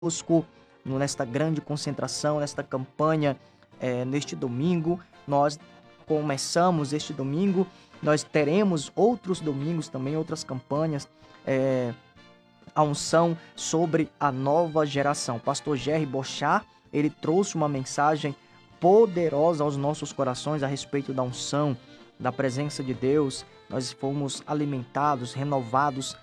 conosco nesta grande concentração, nesta campanha, neste domingo. Nós começamos este domingo, nós teremos outros domingos também, outras campanhas, a unção sobre a nova geração. Pastor Jerry Bochá, ele trouxe uma mensagem poderosa aos nossos corações a respeito da unção, da presença de Deus. Nós fomos alimentados, renovados